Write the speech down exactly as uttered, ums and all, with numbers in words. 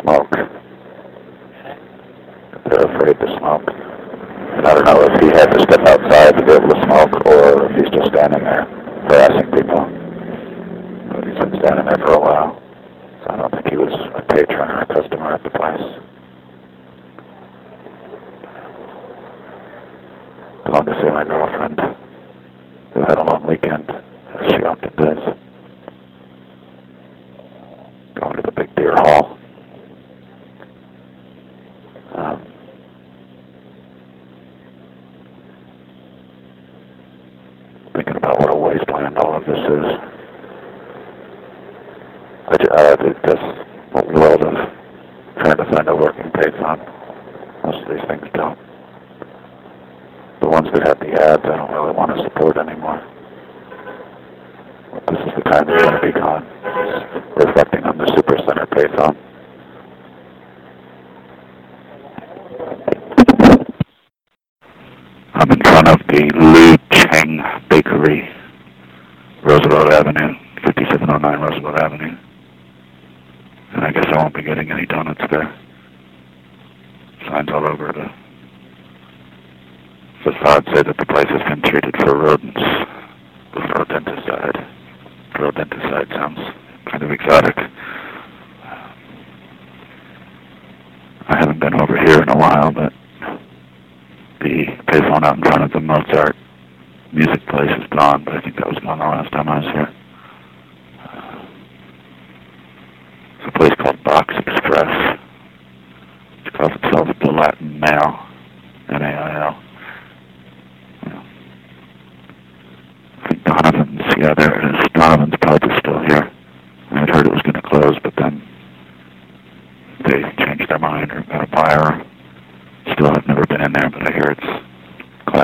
smoke. They're afraid to smoke. And I don't know if he had to step outside to be able to smoke or if he's just standing there harassing people. But he's been standing there for a while. So I don't think he was a patron or a customer at the place. Going to see my girlfriend, who had a long weekend, as she often does. Going to the Big Deer Hall. Um, thinking about what a wasteland all of this is. I, I think this world of trying to find a working payphone. Most of these things don't. The ones that have the ads, I don't really want to support anymore. But this is the kind that's going to be gone. It's reflecting on the Supercenter payphone. I'm in front of the Lu Cheng Bakery, Roosevelt Avenue, fifty-seven oh nine Roosevelt Avenue. And I guess I won't be getting any donuts there. Signs all over the facade say that the place has been treated for rodents with rodenticide. Rodenticide sounds kind of exotic. I haven't been over here in a while, but the payphone out in front of the Mozart music place is gone, but I think that was gone the last time I was here. It's a place called Box Express. It calls itself the Latin Mail, N A I L. I think Donovan's, yeah, there it is. Donovan's Pub is still here. I had heard it was going to close, but then they changed their mind or got a buyer. Still, I've never been in there, but I hear it's